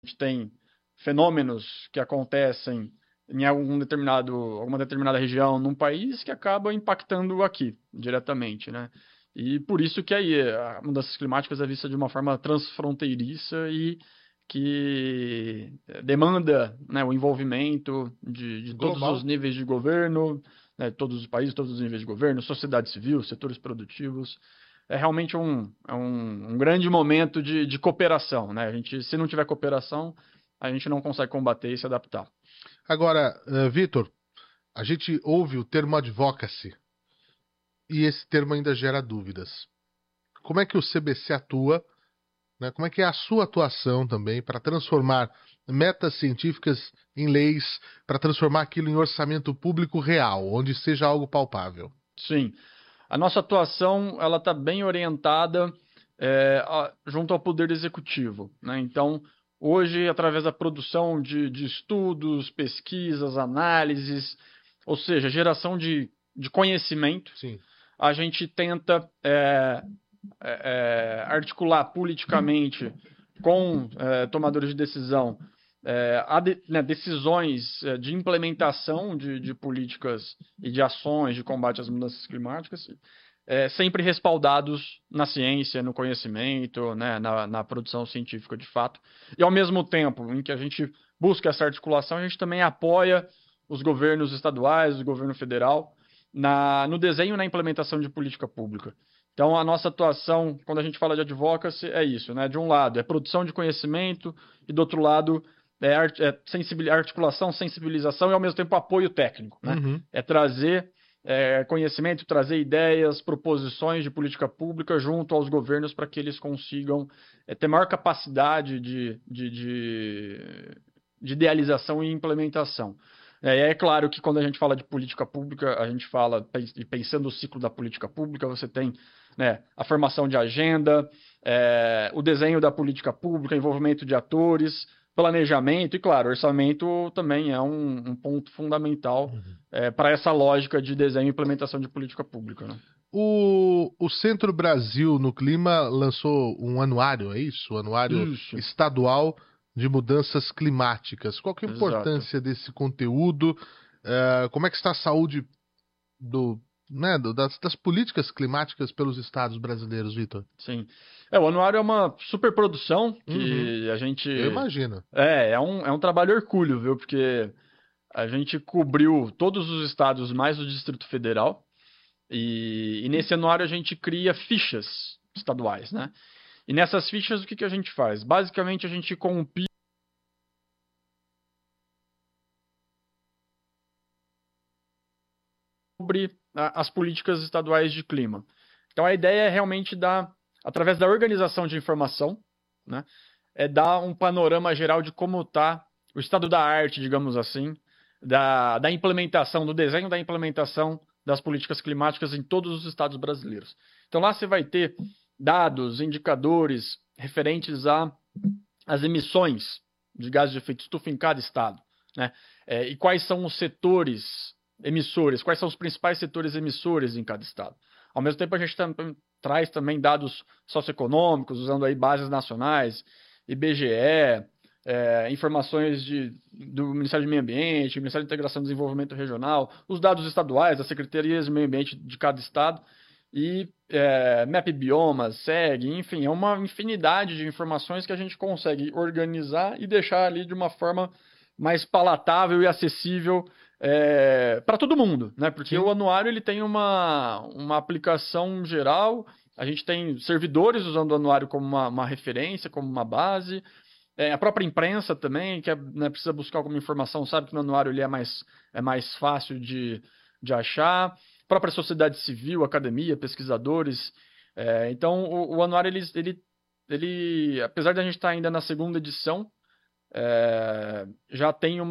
gente tem fenômenos que acontecem em alguma determinada região num país que acabam impactando aqui diretamente, né? E por isso que aí a mudanças climáticas é vista de uma forma transfronteiriça e que demanda, né, o envolvimento de todos os Global. níveis de governo, né, todos os países, todos os níveis de governo, sociedade civil, setores produtivos. É realmente um grande momento de cooperação, né? A gente, se não tiver cooperação, a gente não consegue combater e se adaptar. Agora, Vitor, a gente ouve o termo advocacy e esse termo ainda gera dúvidas. Como é que o CBC atua, né? Como é que é a sua atuação também para transformar metas científicas em leis, para transformar aquilo em orçamento público real, onde seja algo palpável? Sim, a nossa atuação ela está bem orientada junto ao poder executivo, né? Então, hoje, através da produção de estudos, pesquisas, análises, ou seja, geração de conhecimento, Sim. a gente tenta articular politicamente com tomadores de decisão decisões de implementação de políticas e de ações de combate às mudanças climáticas, sempre respaldados na ciência, no conhecimento, né, na produção científica de fato. E ao mesmo tempo em que a gente busca essa articulação, a gente também apoia os governos estaduais, o governo federal, no desenho e na implementação de política pública. Então, a nossa atuação, quando a gente fala de advocacy, é isso, né? De um lado, é produção de conhecimento, e do outro lado, articulação, sensibilização e, ao mesmo tempo, apoio técnico, né? Uhum. É trazer conhecimento, trazer ideias, proposições de política pública junto aos governos para que eles consigam ter maior capacidade de idealização e implementação. É claro que quando a gente fala de política pública, a gente fala, pensando o ciclo da política pública, você tem, né, a formação de agenda, o desenho da política pública, envolvimento de atores, planejamento e, claro, orçamento também é um ponto fundamental Uhum. para essa lógica de desenho e implementação de política pública, né? O Centro Brasil no Clima lançou um anuário, é isso? Um anuário Isso, estadual de mudanças climáticas. Qual que é a exato. importância desse conteúdo? Como é que está a saúde do, né, das políticas climáticas pelos estados brasileiros, Vitor? Sim. O anuário é uma superprodução Uhum, que a gente. eu imagino. É um trabalho hercúleo, viu? Porque a gente cobriu todos os estados mais o Distrito Federal. E nesse anuário a gente cria fichas estaduais, né? E nessas fichas o que a gente faz? Basicamente a gente compila sobre as políticas estaduais de clima. Então a ideia é realmente dar, através da organização de informação, né, dar um panorama geral de como está o estado da arte, digamos assim, da implementação, do desenho da implementação das políticas climáticas em todos os estados brasileiros. Então lá você vai ter dados, indicadores referentes às emissões de gases de efeito estufa em cada estado, né? E quais são os setores emissores, quais são os principais setores emissores em cada estado. Ao mesmo tempo, a gente traz também dados socioeconômicos, usando aí bases nacionais, IBGE, informações do Ministério do Meio Ambiente, Ministério de Integração e Desenvolvimento Regional, os dados estaduais, das secretarias de meio ambiente de cada estado, e Map Biomas, SEG, enfim, é uma infinidade de informações que a gente consegue organizar e deixar ali de uma forma mais palatável e acessível para todo mundo, né? Porque o Sim. anuário ele tem uma aplicação geral, a gente tem servidores usando o anuário como uma referência, como uma base, a própria imprensa também, que né, precisa buscar alguma informação, sabe que no anuário ele é mais fácil de achar. A própria sociedade civil, academia, pesquisadores. Então, o anuário, apesar de a gente estar ainda na segunda edição, já tem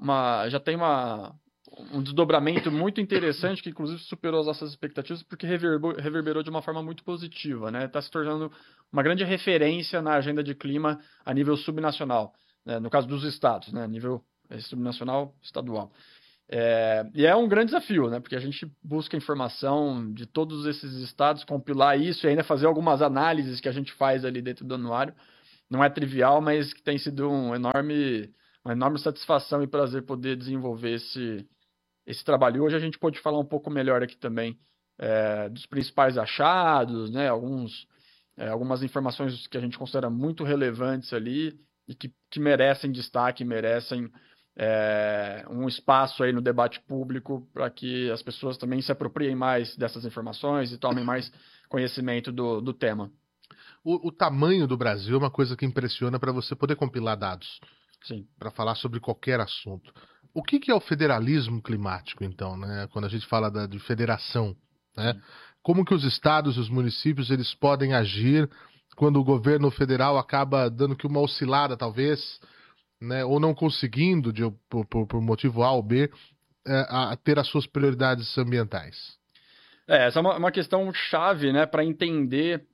um desdobramento muito interessante que inclusive superou as nossas expectativas porque reverberou de uma forma muito positiva, né? Está se tornando uma grande referência na agenda de clima a nível subnacional, né? No caso dos estados, né? A nível subnacional, estadual. E é um grande desafio, né? Porque a gente busca informação de todos esses estados, compilar isso e ainda fazer algumas análises que a gente faz ali dentro do anuário, não é trivial, mas que tem sido uma enorme satisfação e prazer poder desenvolver esse trabalho. E hoje a gente pode falar um pouco melhor aqui também dos principais achados, né? Algumas informações que a gente considera muito relevantes ali e que merecem destaque, merecem um espaço aí no debate público para que as pessoas também se apropriem mais dessas informações e tomem mais conhecimento do tema. O tamanho do Brasil é uma coisa que impressiona para você poder compilar dados Sim. para falar sobre qualquer assunto. O que é o federalismo climático, então, né? Quando a gente fala de federação, né? Como que os estados e os municípios eles podem agir quando o governo federal acaba dando que uma oscilada, talvez, né? Ou não conseguindo, por motivo A ou B, a ter as suas prioridades ambientais? Essa é uma questão chave, né, para entender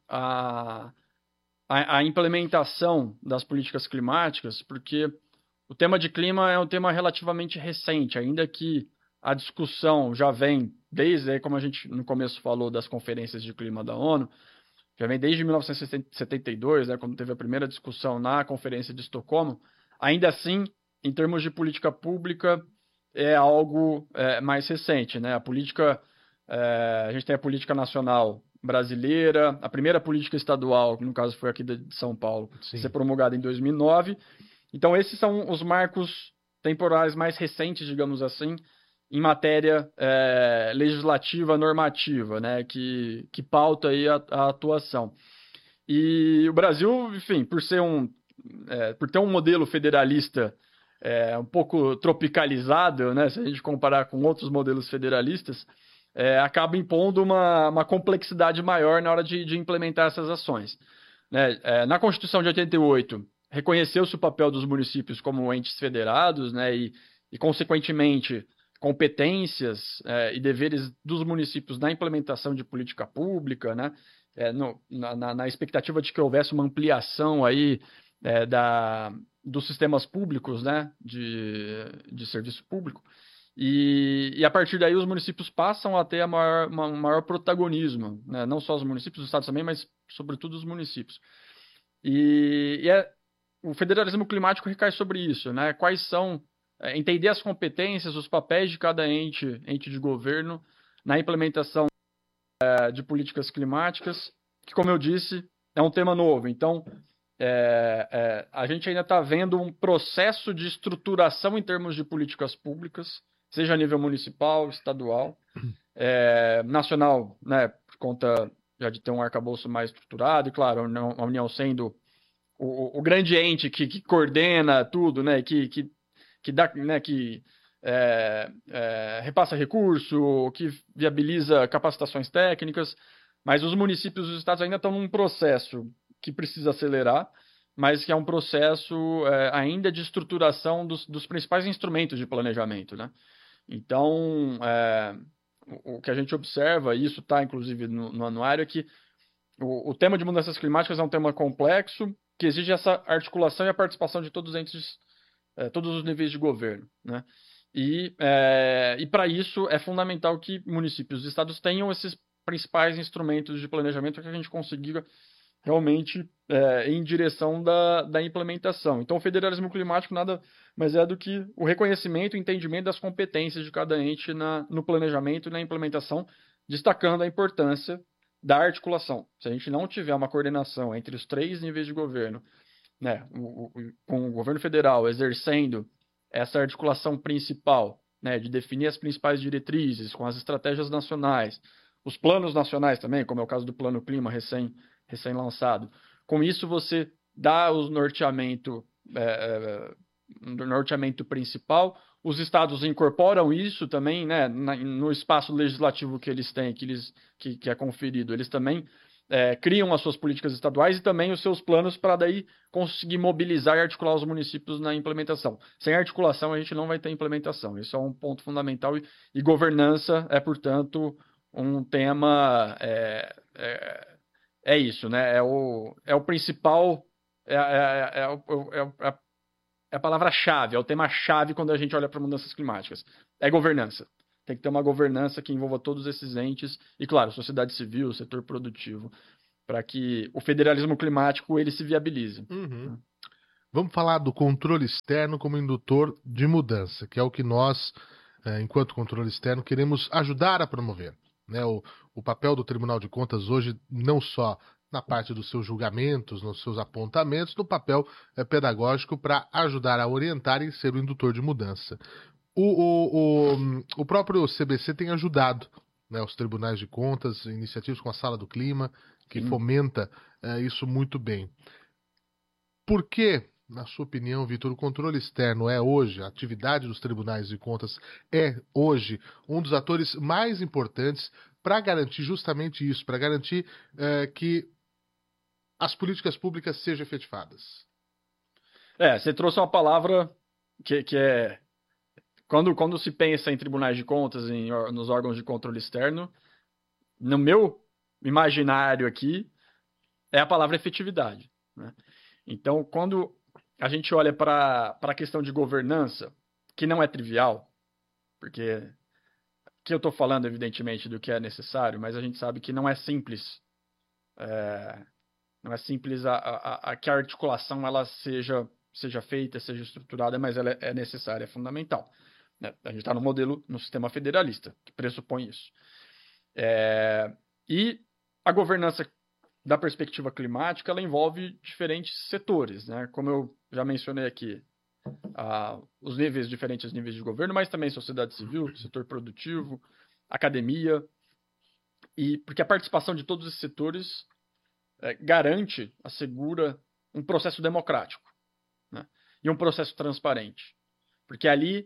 a implementação das políticas climáticas, porque o tema de clima é um tema relativamente recente, ainda que a discussão já vem desde, como a gente no começo falou, das conferências de clima da ONU, já vem desde 1972, né, quando teve a primeira discussão na Conferência de Estocolmo. Ainda assim, em termos de política pública, é algo mais recente, né? A gente tem a política nacional brasileira, a primeira política estadual, que no caso foi aqui de São Paulo, ser promulgada em 2009. Então, esses são os marcos temporais mais recentes, digamos assim, em matéria legislativa, normativa, né, que pauta aí a atuação. E o Brasil, enfim, por ter um modelo federalista um pouco tropicalizado, né, se a gente comparar com outros modelos federalistas, acaba impondo uma complexidade maior na hora de implementar essas ações. Né? Na Constituição de 88, reconheceu-se o papel dos municípios como entes federados, né, e consequentemente, competências e deveres dos municípios na implementação de política pública, né, na expectativa de que houvesse uma ampliação aí, dos sistemas públicos, né, de serviço público. E a partir daí os municípios passam a ter um maior protagonismo, né? Não só os municípios, os estados também, mas sobretudo os municípios. O federalismo climático recai sobre isso, né? Quais são, entender as competências, os papéis de cada ente de governo na implementação de políticas climáticas, que, como eu disse, é um tema novo. Então, a gente ainda está vendo um processo de estruturação em termos de políticas públicas, seja a nível municipal, estadual, nacional, né, por conta já de ter um arcabouço mais estruturado, e claro, a União sendo o grande ente que coordena tudo, né, que dá, né, que repassa recurso, que viabiliza capacitações técnicas, mas os municípios e os estados ainda estão num processo que precisa acelerar, mas que é um processo ainda de estruturação dos principais instrumentos de planejamento, né? Então, o que a gente observa, e isso está inclusive no anuário, é que o tema de mudanças climáticas é um tema complexo, que exige essa articulação e a participação de todos os entes, todos os níveis de governo, né? E para isso é fundamental que municípios e estados tenham esses principais instrumentos de planejamento para que a gente consiga realmente em direção da implementação. Então, o federalismo climático nada mais é do que o reconhecimento e entendimento das competências de cada ente no planejamento e na implementação, destacando a importância da articulação. Se a gente não tiver uma coordenação entre os 3 níveis de governo, né, com o governo federal exercendo essa articulação principal, né, de definir as principais diretrizes com as estratégias nacionais, os planos nacionais também, como é o caso do Plano Clima recém-lançado. Com isso, você dá o norteamento principal, os estados incorporam isso também, né, no espaço legislativo que eles têm, que é conferido. Eles também criam as suas políticas estaduais e também os seus planos para daí conseguir mobilizar e articular os municípios na implementação. Sem articulação, a gente não vai ter implementação. Isso é um ponto fundamental e governança é, portanto, um tema... É isso, né? É o principal, é a palavra-chave, é o tema-chave quando a gente olha para mudanças climáticas. É governança. Tem que ter uma governança que envolva todos esses entes e, claro, sociedade civil, setor produtivo, para que o federalismo climático ele se viabilize. Uhum. Vamos falar do controle externo como indutor de mudança, que é o que nós, enquanto controle externo, queremos ajudar a promover, né? O papel do Tribunal de Contas hoje, não só na parte dos seus julgamentos, nos seus apontamentos, no papel pedagógico para ajudar a orientar e ser o indutor de mudança. O próprio CBC tem ajudado, né, os tribunais de contas, iniciativas com a Sala do Clima, que fomenta isso muito bem. Por que, na sua opinião, Vitor, o controle externo é hoje, a atividade dos tribunais de contas é hoje um dos atores mais importantes para garantir justamente isso, para garantir que as políticas públicas sejam efetivadas? Você trouxe uma palavra que é... Quando se pensa em tribunais de contas, nos órgãos de controle externo, no meu imaginário aqui, é a palavra efetividade, né? Então, quando a gente olha para a questão de governança, que não é trivial, porque que eu estou falando, evidentemente, do que é necessário, mas a gente sabe que não é simples. Não é simples que a articulação ela seja feita, seja estruturada, mas ela é necessária, é fundamental, né? A gente está no sistema federalista, que pressupõe isso. E a governança da perspectiva climática, ela envolve diferentes setores, né? Como eu já mencionei aqui, os diferentes níveis de governo, mas também sociedade civil, setor produtivo, academia, e porque a participação de todos esses setores garante, assegura um processo democrático, né? E um processo transparente. Porque ali,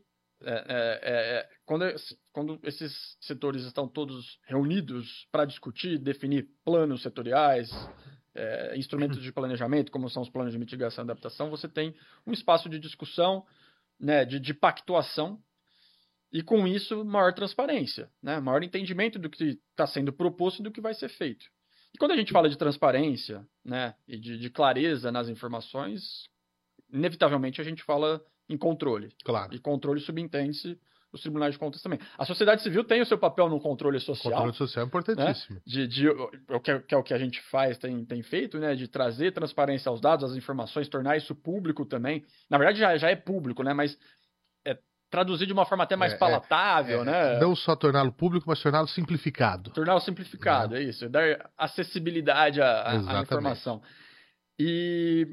quando esses setores estão todos reunidos para discutir, definir planos setoriais, instrumentos de planejamento, como são os planos de mitigação e adaptação, você tem um espaço de discussão, né, de pactuação, e com isso, maior transparência, né, maior entendimento do que está sendo proposto e do que vai ser feito. E quando a gente fala de transparência, né, e de clareza nas informações, inevitavelmente a gente fala em controle. Claro. E controle subentende-se os tribunais de contas também. A sociedade civil tem o seu papel no controle social. O controle social é importantíssimo. Né? Que é o que a gente faz, tem feito, né? De trazer transparência aos dados, às informações, tornar isso público também. Na verdade, já é público, né? Mas traduzir de uma forma até mais palatável, né? Não só torná-lo público, mas torná-lo simplificado. Torná-lo simplificado, é isso. Dar acessibilidade à informação. E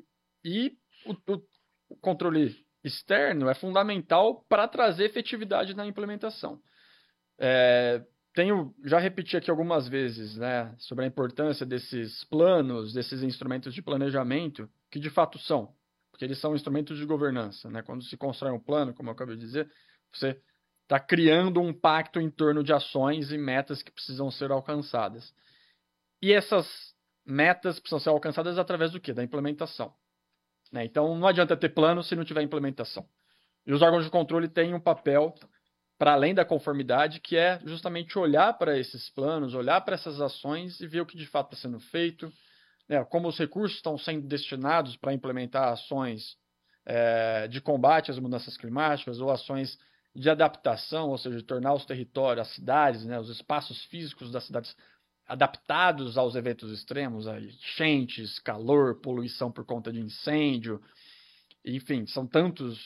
o controle externo é fundamental para trazer efetividade na implementação. Já repeti aqui algumas vezes, né, sobre a importância desses planos, desses instrumentos de planejamento, que de fato são, porque eles são instrumentos de governança, né? Quando se constrói um plano, como eu acabei de dizer, você está criando um pacto em torno de ações e metas que precisam ser alcançadas. E essas metas precisam ser alcançadas através do quê? Da implementação. Né? Então, não adianta ter plano se não tiver implementação. E os órgãos de controle têm um papel, para além da conformidade, que é justamente olhar para esses planos, olhar para essas ações e ver o que de fato está sendo feito, né? Como os recursos estão sendo destinados para implementar ações de combate às mudanças climáticas ou ações de adaptação, ou seja, de tornar os territórios, as cidades, né, os espaços físicos das cidades adaptados aos eventos extremos, a enchentes, calor, poluição por conta de incêndio, enfim, são tantos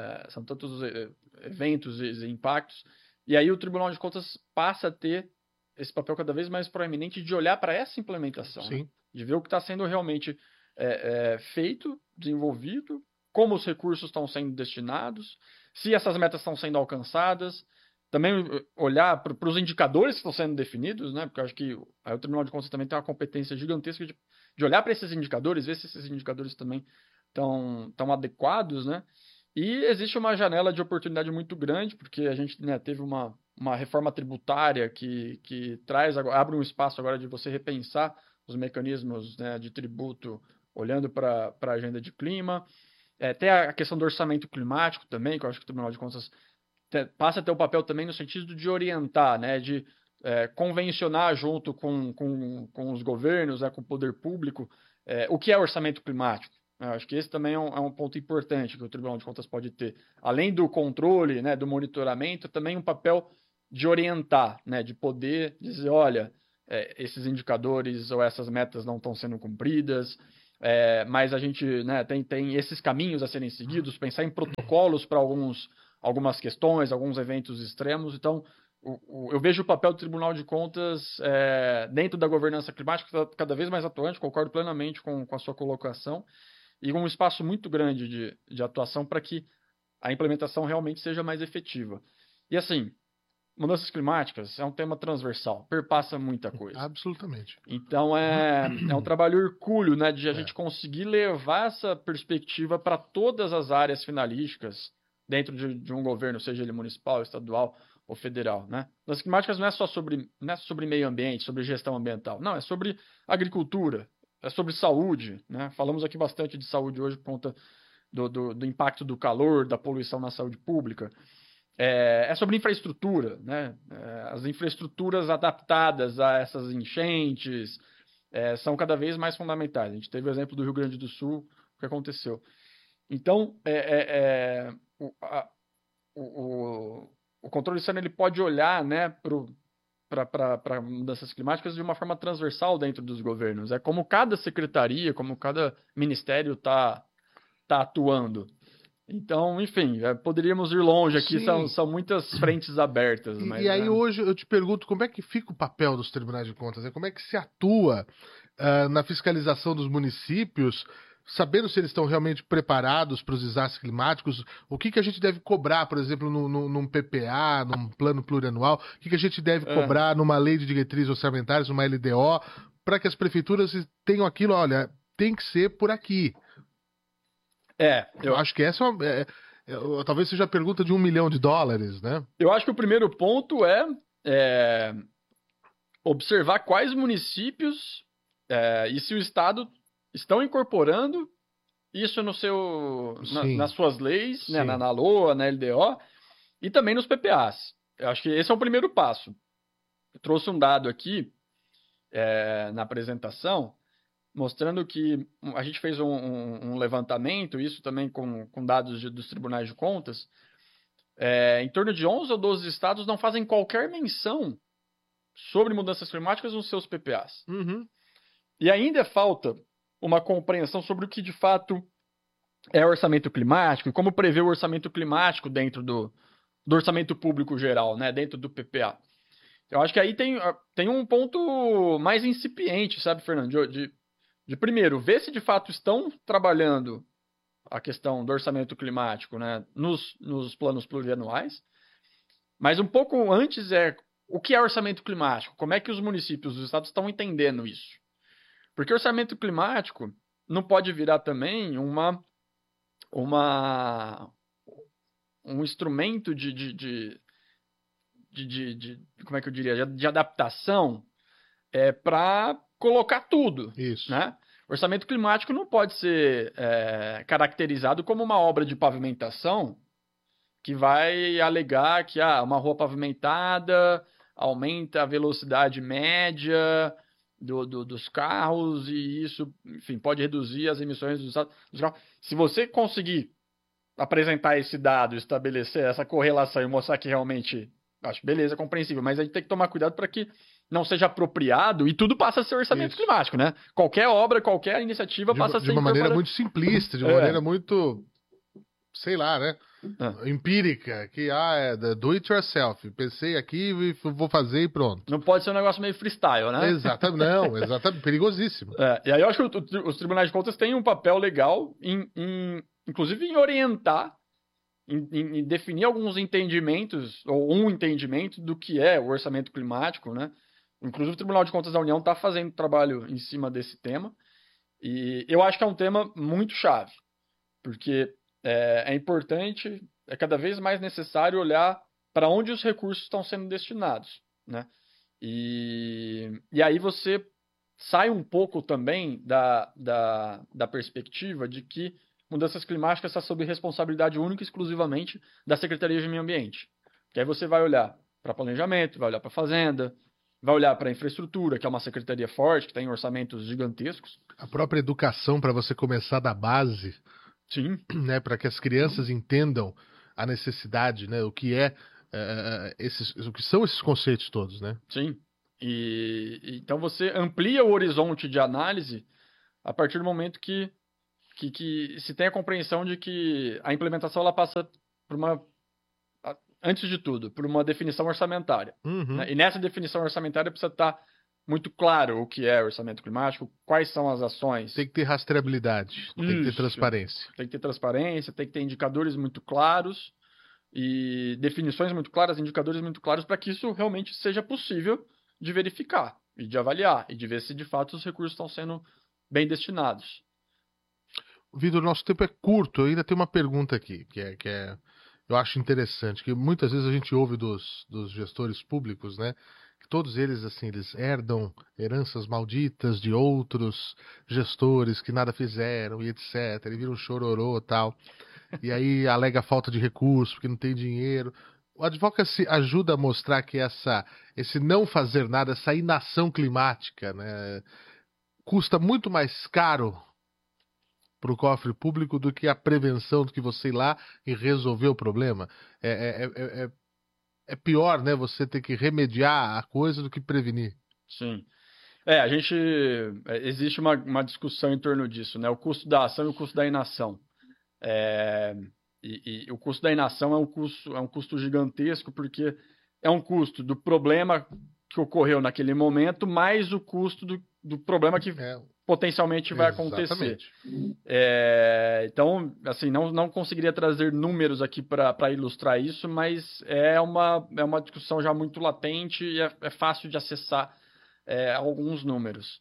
eventos e impactos. E aí o Tribunal de Contas passa a ter esse papel cada vez mais proeminente de olhar para essa implementação, né? De ver o que está sendo realmente feito, desenvolvido, como os recursos estão sendo destinados, se essas metas estão sendo alcançadas. Também olhar para os indicadores que estão sendo definidos, né? Porque eu acho que o Tribunal de Contas também tem uma competência gigantesca de olhar para esses indicadores, ver se esses indicadores também estão adequados, né? E existe uma janela de oportunidade muito grande, porque a gente, né, teve uma reforma tributária que abre um espaço agora de você repensar os mecanismos, né, de tributo, olhando para a agenda de clima. Tem a questão do orçamento climático também, que eu acho que o Tribunal de Contas passa a ter o papel também no sentido de orientar, né, de convencionar junto com os governos, né, com o poder público, o que é orçamento climático. Eu acho que esse também é um ponto importante que o Tribunal de Contas pode ter. Além do controle, né, do monitoramento, também um papel de orientar, né, de poder dizer, olha, esses indicadores ou essas metas não estão sendo cumpridas, mas a gente, né, tem esses caminhos a serem seguidos, pensar em protocolos para algumas questões, alguns eventos extremos. Então, eu vejo o papel do Tribunal de Contas dentro da governança climática cada vez mais atuante, concordo plenamente com a sua colocação, e um espaço muito grande de atuação para que a implementação realmente seja mais efetiva. E assim, mudanças climáticas é um tema transversal, perpassa muita coisa. Absolutamente. Então é um trabalho hercúleo, né, de a gente conseguir levar essa perspectiva para todas as áreas finalísticas dentro de um governo, seja ele municipal, estadual ou federal, né? Mudanças climáticas não é só sobre meio ambiente, sobre gestão ambiental, não, é sobre agricultura, é sobre saúde, né? Falamos aqui bastante de saúde hoje por conta do impacto do calor, da poluição na saúde pública. É sobre infraestrutura, né? As infraestruturas adaptadas a essas enchentes são cada vez mais fundamentais. A gente teve o exemplo do Rio Grande do Sul, o que aconteceu. Então, o controle externo ele pode olhar, né, para mudanças climáticas de uma forma transversal dentro dos governos. É como cada secretaria, como cada ministério está atuando. Então, enfim, poderíamos ir longe aqui, são muitas frentes abertas. E aí hoje eu te pergunto como é que fica o papel dos tribunais de contas, né? Como é que se atua na fiscalização dos municípios, sabendo se eles estão realmente preparados para os desastres climáticos, o que a gente deve cobrar, por exemplo, num PPA, num plano plurianual, o que a gente deve cobrar numa lei de diretrizes orçamentárias, numa LDO, para que as prefeituras tenham aquilo, olha, tem que ser por aqui. Eu acho que essa talvez seja a pergunta de $1 milhão, né? Eu acho que o primeiro ponto é observar quais municípios e se o Estado estão incorporando isso nas suas leis, né, na LOA, na LDO e também nos PPAs. Eu acho que esse é o primeiro passo. Eu trouxe um dado aqui na apresentação, mostrando que a gente fez um levantamento, isso também com dados dos tribunais de contas, em torno de 11 ou 12 estados não fazem qualquer menção sobre mudanças climáticas nos seus PPAs. Uhum. E ainda falta uma compreensão sobre o que de fato é orçamento climático e como prever o orçamento climático dentro do orçamento público geral, né, dentro do PPA. Eu acho que aí tem um ponto mais incipiente, sabe, Fernando, de primeiro, ver se de fato estão trabalhando a questão do orçamento climático, né, nos planos plurianuais, mas um pouco antes o que é orçamento climático, como é que os municípios, os estados estão entendendo isso. Porque orçamento climático não pode virar também um instrumento como é que eu diria, de adaptação para colocar tudo. Isso. Né? O orçamento climático não pode ser caracterizado como uma obra de pavimentação que vai alegar que uma rua pavimentada aumenta a velocidade média dos carros e isso, enfim, pode reduzir as emissões dos carros. Se você conseguir apresentar esse dado, estabelecer essa correlação e mostrar que realmente, acho beleza, compreensível, mas a gente tem que tomar cuidado para que não seja apropriado e tudo passa a ser orçamento climático, né? Qualquer obra, qualquer iniciativa passa a ser de uma maneira muito simplista, de uma maneira muito, sei lá, né? Empírica, que do it yourself. Pensei aqui e vou fazer e pronto. Não pode ser um negócio meio freestyle, né? Exatamente, perigosíssimo. E aí eu acho que os tribunais de contas têm um papel legal inclusive em orientar, em definir alguns entendimentos, ou um entendimento do que é o orçamento climático, né? Inclusive o Tribunal de Contas da União está fazendo trabalho em cima desse tema, e eu acho que é um tema muito chave, porque é importante, é cada vez mais necessário olhar para onde os recursos estão sendo destinados, né? E aí você sai um pouco também da perspectiva de que mudanças climáticas está sob responsabilidade única e exclusivamente da Secretaria de Meio Ambiente. Que aí você vai olhar para planejamento, vai olhar para fazenda, vai olhar para a infraestrutura, que é uma secretaria forte, que tem orçamentos gigantescos. A própria educação para você começar da base. Sim. Né, para que as crianças entendam a necessidade, né, o que o que são esses conceitos todos, né? Sim. Então você amplia o horizonte de análise a partir do momento que se tem a compreensão de que a implementação ela passa por antes de tudo, por uma definição orçamentária. Uhum. Né? E nessa definição orçamentária precisa estar muito claro o que é orçamento climático, quais são as ações. Tem que ter rastreabilidade, tem que ter transparência. Tem que ter transparência, tem que ter indicadores muito claros e definições muito claras, indicadores muito claros para que isso realmente seja possível de verificar e de avaliar e de ver se de fato os recursos estão sendo bem destinados. Vitor, nosso tempo é curto. Eu ainda tenho uma pergunta aqui, eu acho interessante, que muitas vezes a gente ouve dos gestores públicos, né? Que todos eles, assim, eles herdam heranças malditas de outros gestores que nada fizeram e etc. E vira um chororô e tal. E aí alega falta de recursos, porque não tem dinheiro. O advocacy ajuda a mostrar que esse não fazer nada, essa inação climática, né, custa muito mais caro para o cofre público do que a prevenção, do que você ir lá e resolver o problema. É pior, né, você ter que remediar a coisa do que prevenir. Sim. Existe uma discussão em torno disso, né? O custo da ação e o custo da inação. E o custo da inação é um custo gigantesco, porque é um custo do problema que ocorreu naquele momento, mais o custo do problema que potencialmente vai acontecer. Então, assim, não conseguiria trazer números aqui para ilustrar isso, mas é uma discussão já muito latente e é fácil de acessar alguns números.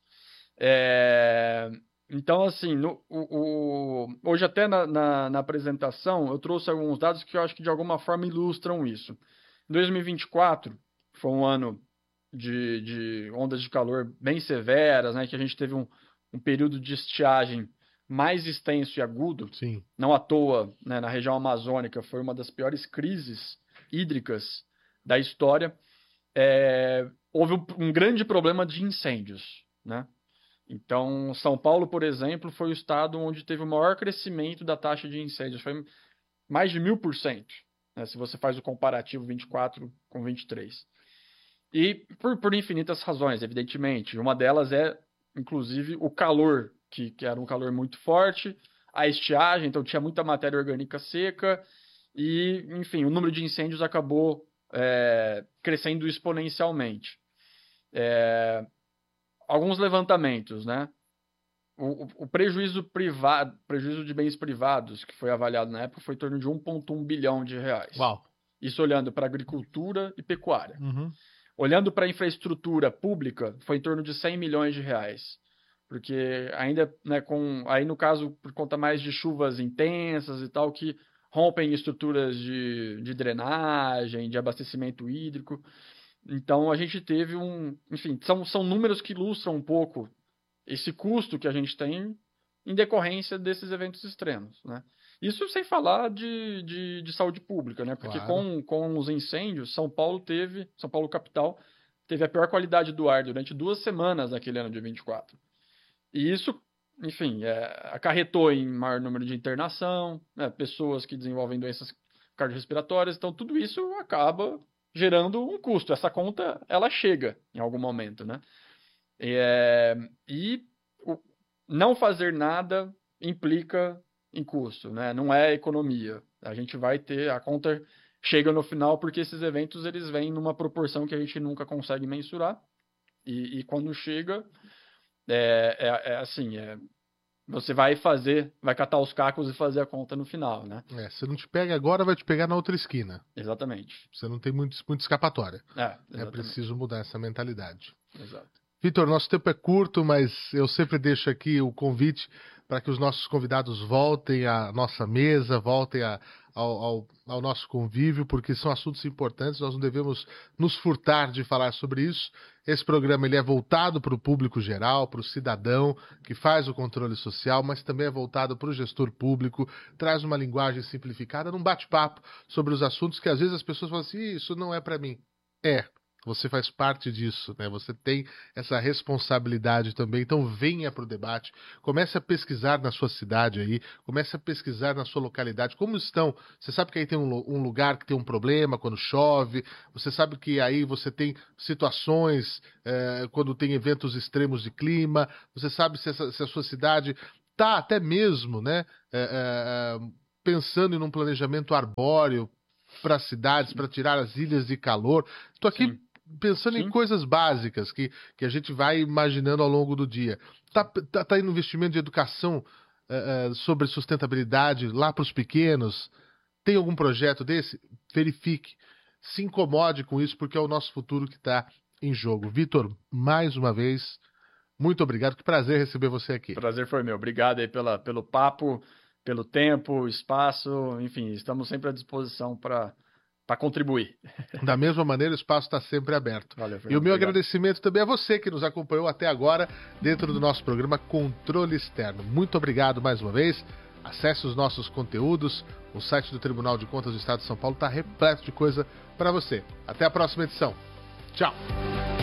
Então, assim, hoje até na apresentação eu trouxe alguns dados que eu acho que de alguma forma ilustram isso. Em 2024 foi um ano de ondas de calor bem severas, né, que a gente teve um período de estiagem mais extenso e agudo. Sim. Não à toa, né, na região amazônica foi uma das piores crises hídricas da história. Houve um grande problema de incêndios, né? Então, São Paulo, por exemplo, foi o estado onde teve o maior crescimento da taxa de incêndios. Foi mais de 1000%, né, se você faz o comparativo 24 com 23. E por infinitas razões, evidentemente. Uma delas é, inclusive, o calor, que era um calor muito forte, a estiagem, então tinha muita matéria orgânica seca, e, enfim, o número de incêndios acabou crescendo exponencialmente. Alguns levantamentos, né? O prejuízo de bens privados que foi avaliado na época foi em torno de 1,1 bilhão de reais. Uau. Isso olhando para agricultura e pecuária. Uhum. Olhando para a infraestrutura pública, foi em torno de 100 milhões de reais. Porque ainda, né, aí no caso, por conta mais de chuvas intensas e tal, que rompem estruturas de drenagem, de abastecimento hídrico. Então a gente teve enfim, são números que ilustram um pouco esse custo que a gente tem em decorrência desses eventos extremos, né? Isso sem falar de saúde pública, né? Porque Claro. com os incêndios, São Paulo capital, teve a pior qualidade do ar durante 2 semanas naquele ano de 24. E isso, enfim, acarretou em maior número de internação, né? Pessoas que desenvolvem doenças cardiorrespiratórias. Então, tudo isso acaba gerando um custo. Essa conta, ela chega em algum momento, né? Não fazer nada implica em custo, né? Não é economia. A gente vai ter, a conta chega no final porque esses eventos eles vêm numa proporção que a gente nunca consegue mensurar e quando chega você vai catar os cacos e fazer a conta no final, né? Se não te pega agora, vai te pegar na outra esquina. Exatamente. Você não tem muito escapatória. É preciso mudar essa mentalidade. Exato. Vitor, nosso tempo é curto, mas eu sempre deixo aqui o convite para que os nossos convidados voltem à nossa mesa, voltem ao nosso convívio, porque são assuntos importantes, nós não devemos nos furtar de falar sobre isso. Esse programa ele é voltado para o público geral, para o cidadão que faz o controle social, mas também é voltado para o gestor público, traz uma linguagem simplificada, num bate-papo sobre os assuntos que às vezes as pessoas falam assim, isso não é para mim. você faz parte disso, né? Você tem essa responsabilidade também. Então venha para o debate, comece a pesquisar na sua cidade aí, comece a pesquisar na sua localidade, como estão. Você sabe que aí tem um lugar que tem um problema quando chove, você sabe que aí você tem situações quando tem eventos extremos de clima, você sabe se a sua cidade está até mesmo, né, pensando em um planejamento arbóreo para as cidades, para tirar as ilhas de calor. Estou aqui Sim. pensando em Sim. coisas básicas que a gente vai imaginando ao longo do dia. Tá indo investimento de educação sobre sustentabilidade lá para os pequenos? Tem algum projeto desse? Verifique. Se incomode com isso, porque é o nosso futuro que está em jogo. Vitor, mais uma vez, muito obrigado. Que prazer receber você aqui. Prazer foi meu. Obrigado aí pelo papo, pelo tempo, espaço. Enfim, estamos sempre à disposição para contribuir. Da mesma maneira, o espaço está sempre aberto. Valeu, E o Fernando. meu Obrigado. agradecimento também a você que nos acompanhou até agora dentro do nosso programa Controle Externo. Muito obrigado mais uma vez. Acesse os nossos conteúdos. O site do Tribunal de Contas do Estado de São Paulo está repleto de coisa para você. Até a próxima edição. Tchau.